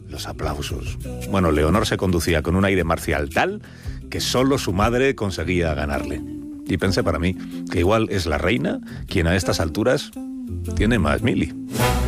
los aplausos. Bueno, Leonor se conducía con un aire marcial tal que solo su madre conseguía ganarle. Y pensé para mí que igual es la reina quien a estas alturas tiene más mili.